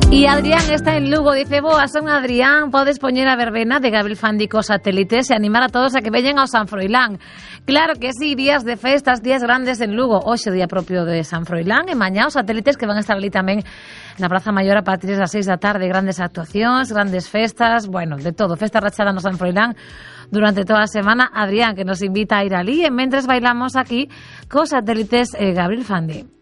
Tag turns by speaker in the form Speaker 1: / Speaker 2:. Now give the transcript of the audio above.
Speaker 1: E Adrián está en Lugo, dice: boas, son Adrián, podes poñer a verbena de Gabriel Fandi cos satélites e animar a todos a que veñen ao San Froilán. Claro que sí, días de festas, días grandes en Lugo. Hoxe día propio de San Froilán e mañá os satélites que van a estar ali tamén na Praza Maior a partir das 6 da tarde. Grandes actuacións, grandes festas, bueno, de todo. Festa rachada no San Froilán durante toda a semana. Adrián, que nos invita a ir ali e mentres bailamos aquí cos satélites Gabriel Fandi.